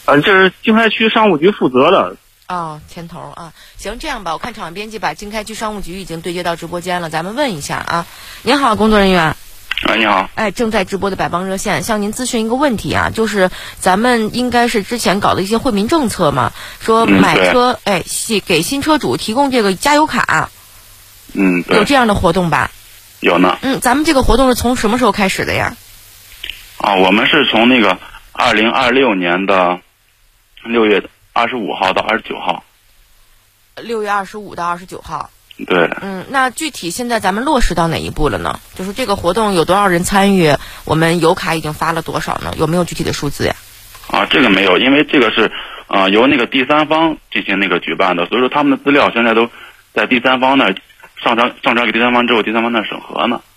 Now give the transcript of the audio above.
这是经开区商务局负责的。 哦，牵头啊，行，这样吧，我看场编辑把经开区商务局已经对接到直播间了，咱们问一下啊。您好，工作人员。 你好。 哎，正在直播的百邦热线向您咨询一个问题啊，就是咱们应该是之前搞的一些惠民政策嘛，说买车，给新车主提供这个加油卡。 对。 有这样的活动吧？ 有呢。 咱们这个活动是从什么时候开始的呀？ 我们是从那个2026年的6月25号到29号。 6月25到29号。 对。 那具体现在咱们落实到哪一步了呢？就是这个活动有多少人参与？我们油卡已经发了多少呢？有没有具体的数字呀？ 这个没有，因为这个是由那个第三方进行那个举办的，所以说他们的资料现在都在第三方那上传给第三方之后，第三方那审核呢。